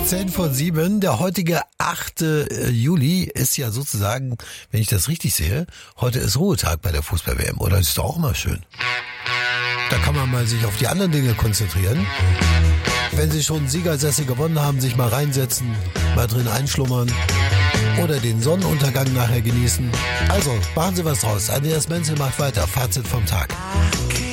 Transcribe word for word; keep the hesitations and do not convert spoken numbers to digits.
zehn vor sieben, der heutige achte Juli ist ja sozusagen, wenn ich das richtig sehe, heute ist Ruhetag bei der Fußball-W M, oder? Das ist doch auch mal schön. Da kann man mal sich auf die anderen Dinge konzentrieren. Wenn Sie schon Siegersessel gewonnen haben, sich mal reinsetzen, mal drin einschlummern oder den Sonnenuntergang nachher genießen. Also, machen Sie was draus. Andreas Menzel macht weiter. Fazit vom Tag.